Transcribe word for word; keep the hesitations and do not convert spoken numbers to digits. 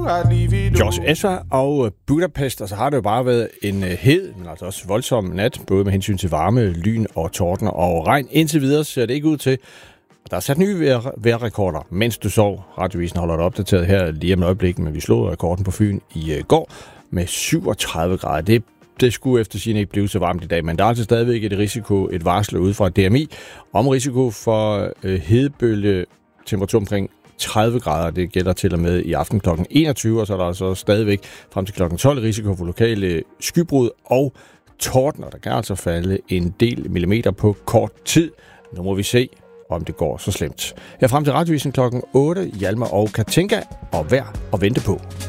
George Ezra og Budapest, og så har det jo bare været en hed, men altså også voldsom nat, både med hensyn til varme, lyn og tordner og regn. Indtil videre ser det ikke ud til. Der er sat nye vejr- vejrrekorder, mens du sov. Radiovisen holder det opdateret her lige om et øjeblik, men vi slog rekorden på Fyn i uh, går med syvogtredive grader. Det, det skulle efter sigende ikke blive så varmt i dag, men der er altså stadigvæk et risiko, et varsel ud fra D M I om risiko for uh, hedebølge, temperatur omkring tredive grader. Det gælder til og med i aften klokken enogtyve, og så er der altså stadigvæk frem til klokken tolv risiko for lokale skybrud og tordner. Der kan altså falde en del millimeter på kort tid. Nu må vi se, om det går så slemt. Her frem til Radiovisen klokken otte, Hjalmar og Katinka, og vejr og vente på.